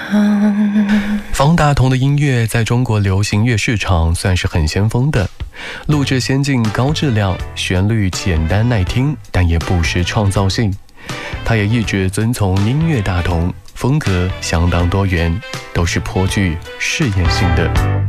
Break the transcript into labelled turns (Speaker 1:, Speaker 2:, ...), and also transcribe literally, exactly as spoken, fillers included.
Speaker 1: 方大同的音乐在中国流行乐市场算是很先锋的，录制先进高质量，旋律简单耐听，但也不失创造性。他也一直遵从音乐大同，风格相当多元，都是颇具试验性的。